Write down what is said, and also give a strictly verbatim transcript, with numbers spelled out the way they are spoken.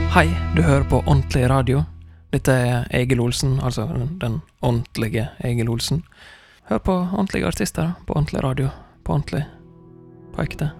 Hei, du hører på Ordentlig Radio. Dette er Egil Olsen, altså den, den ordentlige Egil Olsen. Hør på ordentlige artister på ordentlig radio, på ordentlig, på ekte.